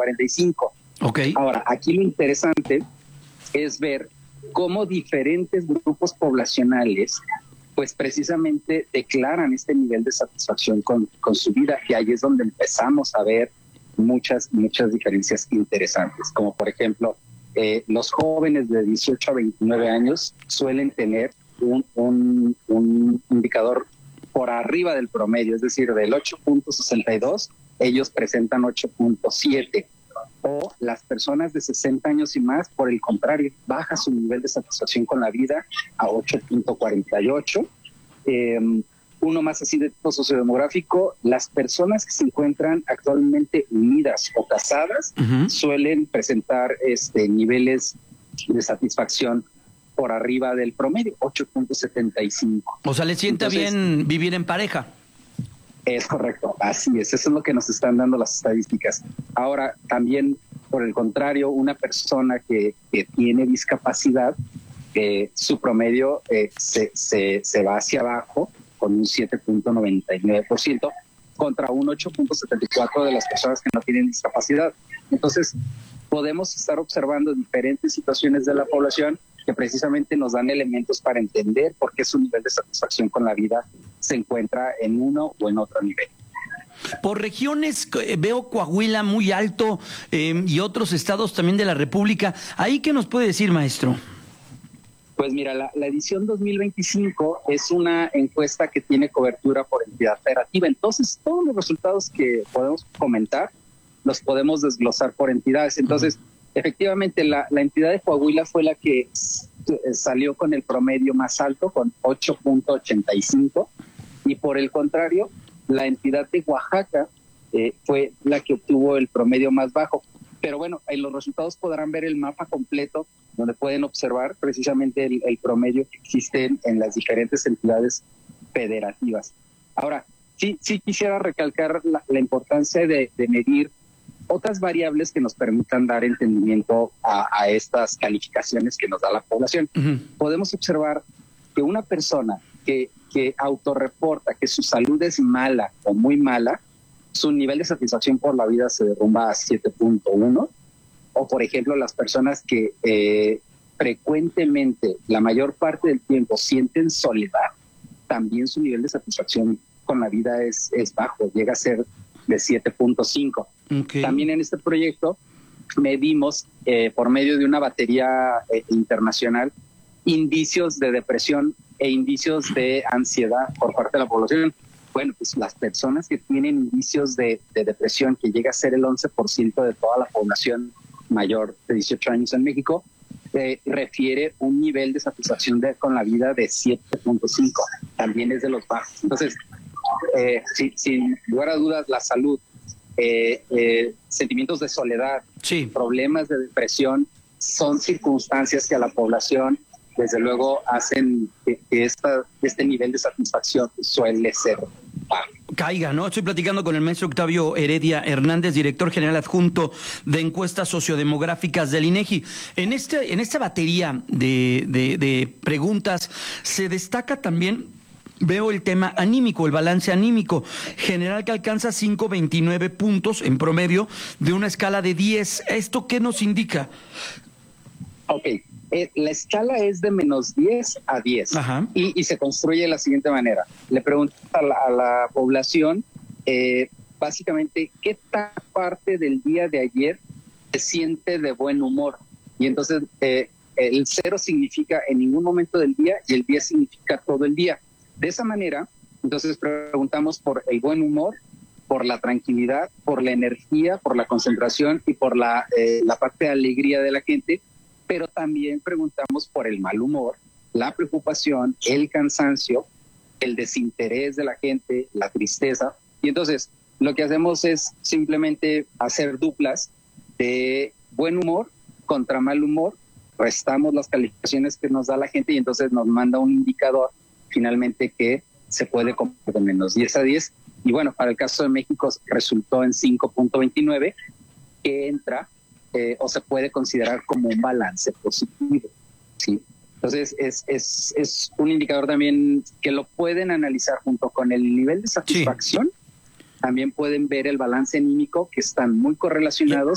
45. Okay. Ahora, aquí lo interesante es ver cómo diferentes grupos poblacionales pues precisamente declaran este nivel de satisfacción con su vida, y ahí es donde empezamos a ver muchas diferencias interesantes, como por ejemplo, los jóvenes de 18 a 29 años suelen tener un indicador por arriba del promedio, es decir, del 8.62, ellos presentan 8.7. O las personas de 60 años y más, por el contrario, baja su nivel de satisfacción con la vida a 8.48. Uno más así de tipo sociodemográfico, las personas que se encuentran actualmente unidas o casadas suelen presentar niveles de satisfacción por arriba del promedio, 8.75. O sea, ¿le sienta bien vivir en pareja? Es correcto, así es, eso es lo que nos están dando las estadísticas. Ahora, también, por el contrario, una persona que tiene discapacidad, su promedio se va hacia abajo con un 7.99% contra un 8.74% de las personas que no tienen discapacidad. Entonces, podemos estar observando diferentes situaciones de la población que precisamente nos dan elementos para entender por qué su nivel de satisfacción con la vida se encuentra en uno o en otro nivel. Por regiones veo Coahuila muy alto y otros estados también de la República. ¿Ahí qué nos puede decir, maestro? Pues mira, la edición 2025 es una encuesta que tiene cobertura por entidad federativa. Entonces, todos los resultados que podemos comentar los podemos desglosar por entidades. Entonces, efectivamente, la entidad de Coahuila fue la que salió con el promedio más alto, con 8.85, y por el contrario, la entidad de Oaxaca fue la que obtuvo el promedio más bajo. Pero bueno, en los resultados podrán ver el mapa completo, donde pueden observar precisamente el promedio que existe en las diferentes entidades federativas. Ahora, sí quisiera recalcar la importancia de medir otras variables que nos permitan dar entendimiento a estas calificaciones que nos da la población. Podemos observar que una persona que autorreporta que su salud es mala o muy mala, su nivel de satisfacción por la vida se derrumba a 7.1. O, por ejemplo, las personas que frecuentemente, la mayor parte del tiempo, sienten soledad, también su nivel de satisfacción con la vida es bajo, llega a ser de 7.5. Okay. También en este proyecto medimos, por medio de una batería internacional, indicios de depresión e indicios de ansiedad por parte de la población. Bueno, pues las personas que tienen indicios de depresión, que llega a ser el 11% de toda la población mayor de 18 años en México, refiere un nivel de satisfacción con la vida de 7.5. También es de los bajos. Entonces, sin lugar a dudas, la salud, sentimientos de soledad, problemas de depresión, son circunstancias que a la población, desde luego, hacen que este nivel de satisfacción suele ser bajo. Caiga, ¿no? Estoy platicando con el maestro Octavio Heredia Hernández, director general adjunto de encuestas sociodemográficas del INEGI. En esta batería de preguntas se destaca también, veo el tema anímico, el balance anímico general, que alcanza 5.29 puntos en promedio de una escala de 10. ¿Esto qué nos indica? Ok, la escala es de menos 10 a 10 y se construye de la siguiente manera. Le preguntas a la población básicamente qué parte del día de ayer se siente de buen humor. Y entonces el 0 significa en ningún momento del día y el 10 significa todo el día. De esa manera, entonces preguntamos por el buen humor, por la tranquilidad, por la energía, por la concentración y por la parte de alegría de la gente, pero también preguntamos por el mal humor, la preocupación, el cansancio, el desinterés de la gente, la tristeza. Y entonces lo que hacemos es simplemente hacer duplas de buen humor contra mal humor, restamos las calificaciones que nos da la gente y entonces nos manda un indicador finalmente que se puede comparar de menos 10 a 10. Y bueno, para el caso de México resultó en 5.29, que entra o se puede considerar como un balance positivo, ¿sí? Entonces es un indicador también que lo pueden analizar junto con el nivel de satisfacción. También pueden ver el balance anímico, que están muy correlacionados.